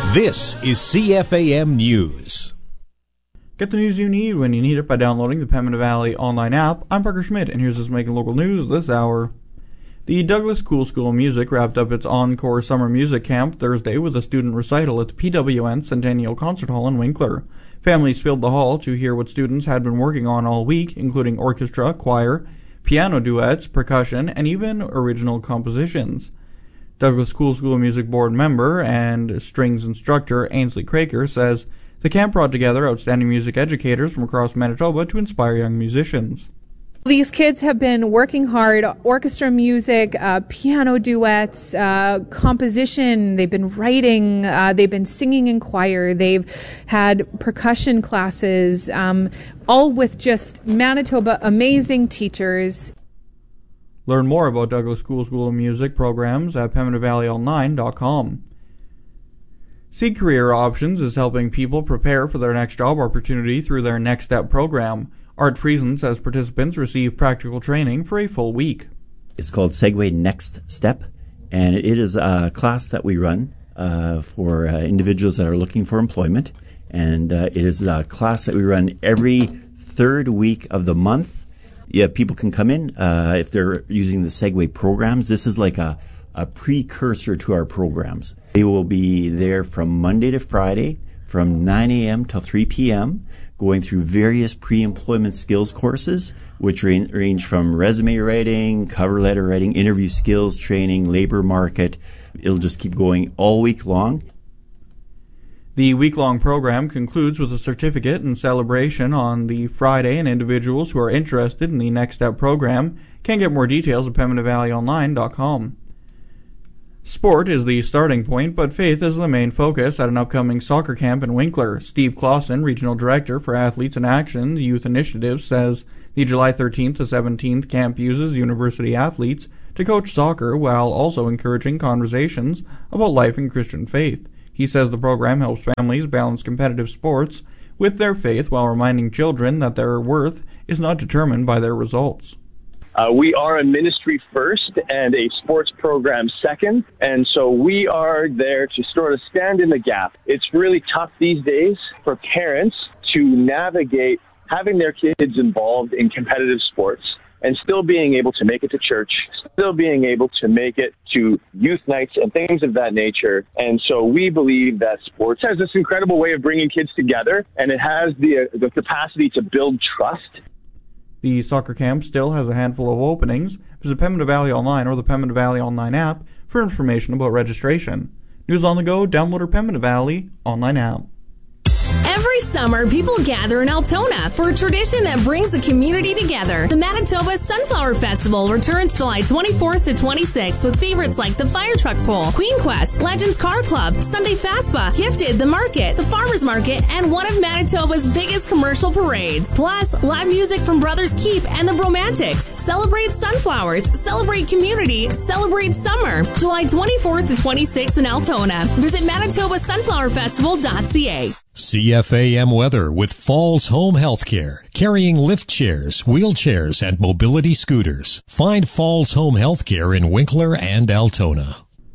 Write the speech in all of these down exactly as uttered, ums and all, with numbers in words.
This is C F A M News. Get the news you need when you need it by downloading the Pembina Valley online app. I'm Parker Schmidt, and here's what's making local news this hour. The Douglas Cool School of Music wrapped up its Encore Summer Music Camp Thursday with a student recital at the P W N Centennial Concert Hall in Winkler. Families filled the hall to hear what students had been working on all week, including orchestra, choir, piano duets, percussion, and even original compositions. Douglas Cool School of Music Board member and strings instructor Ainsley Craker says the camp brought together outstanding music educators from across Manitoba to inspire young musicians. These kids have been working hard, orchestra music, uh, piano duets, uh, composition. They've been writing, uh, they've been singing in choir, they've had percussion classes, um, all with just Manitoba amazing teachers. Learn more about Douglas Cool School of Music programs at pembina valley online dot com. Seed Career Options is helping people prepare for their next job opportunity through their Next Step program. Art Friesen says participants receive practical training for a full week. It's called Segway Next Step, and it is a class that we run uh, for uh, individuals that are looking for employment. And uh, it is a class that we run every third week of the month. Yeah, people can come in uh, if they're using the Segway programs. This is like a, a precursor to our programs. They will be there from Monday to Friday from nine a.m. till three p.m., going through various pre-employment skills courses, which range from resume writing, cover letter writing, interview skills training, labor market. It'll just keep going all week long. The week-long program concludes with a certificate and celebration on the Friday, and individuals who are interested in the Next Step program can get more details at pembina valley online dot com. Sport is the starting point, but faith is the main focus at an upcoming soccer camp in Winkler. Steve Clausen, Regional Director for Athletes in Action Youth Initiative, says the July thirteenth to seventeenth camp uses university athletes to coach soccer while also encouraging conversations about life and Christian faith. He says the program helps families balance competitive sports with their faith while reminding children that their worth is not determined by their results. Uh, we are a ministry first and a sports program second, and so we are there to sort of stand in the gap. It's really tough these days for parents to navigate having their kids involved in competitive sports and still being able to make it to church, still being able to make it to youth nights and things of that nature. And so we believe that sports has this incredible way of bringing kids together, and it has the, uh, the capacity to build trust. The soccer camp still has a handful of openings. Visit Pembina Valley Online or the Pembina Valley Online app for information about registration. News on the go, download our Pembina Valley Online app. Every summer, people gather in Altona for a tradition that brings the community together. The Manitoba Sunflower Festival returns July twenty-fourth to twenty-sixth with favorites like the Fire Truck Pull, Queen Quest, Legends Car Club, Sunday Faspa, Gifted, The Market, the Farmers Market, and one of Manitoba's biggest commercial parades. Plus, live music from Brothers Keep and the Bromantics. Celebrate sunflowers, celebrate community, celebrate summer. July twenty-fourth to twenty-sixth in Altona. Visit manitoba sunflower festival dot c a. C F A M weather with Falls Home Healthcare, carrying lift chairs, wheelchairs, and mobility scooters. Find Falls Home Healthcare in Winkler and Altona.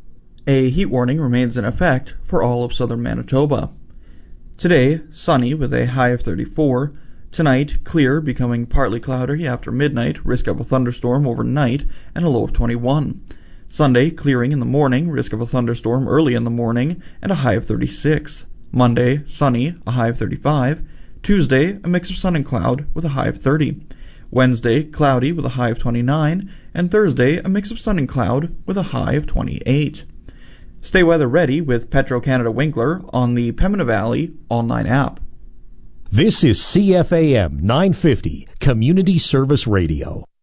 A heat warning remains in effect for all of southern Manitoba. Today, sunny with a high of thirty-four. Tonight, clear, becoming partly cloudy after midnight, risk of a thunderstorm overnight, and a low of twenty-one. Sunday, clearing in the morning, risk of a thunderstorm early in the morning, and a high of thirty-six. Monday, sunny, a high of thirty-five. Tuesday, a mix of sun and cloud with a high of thirty. Wednesday, cloudy with a high of twenty-nine. And Thursday, a mix of sun and cloud with a high of twenty-eight. Stay weather ready with Petro-Canada Winkler on the Pembina Valley Online app. This is C F A M nine fifty, Community Service Radio.